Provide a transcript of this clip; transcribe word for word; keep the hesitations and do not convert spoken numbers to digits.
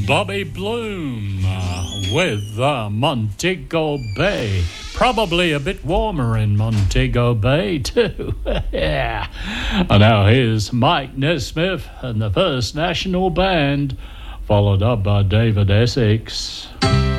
Bobby Bloom uh, with uh, Montego Bay. Probably a bit warmer in Montego Bay too. Yeah. And now here's Mike Nesmith and the First National Band, followed up by David Essex.